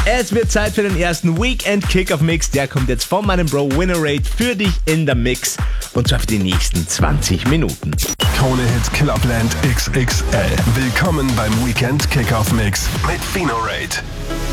Es wird Zeit für den ersten Weekend Kickoff Mix. Der kommt jetzt von meinem Bro Winnerate für dich in der Mix. Und zwar für die nächsten 20 Minuten. Krone Hit Clubland XXL. Willkommen beim Weekend Kickoff Mix mit Winnerate.